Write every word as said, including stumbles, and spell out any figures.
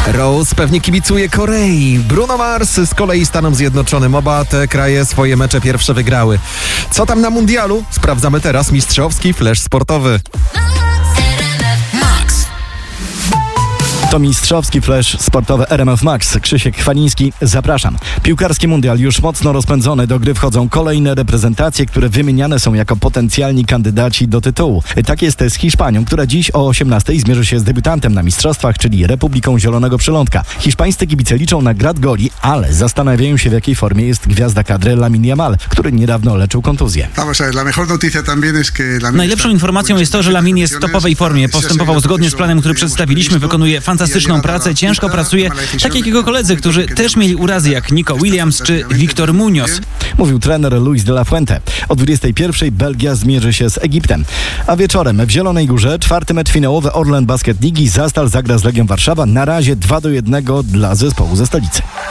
Rose pewnie kibicuje Korei. Bruno Mars z kolei Stanom Zjednoczonym. Oba te kraje swoje mecze pierwsze wygrały. Co tam na mundialu? Sprawdzamy teraz. Mistrzowski flash sportowy. To mistrzowski flash sportowy R M F Max. Krzysiek Chwaliński, zapraszam. Piłkarski mundial już mocno rozpędzony. Do gry wchodzą kolejne reprezentacje, które wymieniane są jako potencjalni kandydaci do tytułu. Tak jest z Hiszpanią, która dziś o osiemnastej zmierzy się z debiutantem na mistrzostwach, czyli Republiką Zielonego Przylądka. Hiszpańscy kibice liczą na grad goli, ale zastanawiają się, w jakiej formie jest gwiazda kadry Lamine Yamal, który niedawno leczył kontuzję. Najlepszą informacją jest to, że Lamine jest w topowej formie. Postępował zgodnie z planem, który przedstawiliśmy, wykonuje fantastyczną pracę, ciężko pracuje, tak jak jego koledzy, którzy też mieli urazy, jak Nico Williams czy Victor Muñoz. Mówił trener Luis de la Fuente. O dwudziestej pierwszej Belgia zmierzy się z Egiptem. A wieczorem w Zielonej Górze czwarty mecz finałowy Orlen Basket Ligi. Zastal zagra z Legią Warszawa. Na razie dwa do jednego dla zespołu ze stolicy.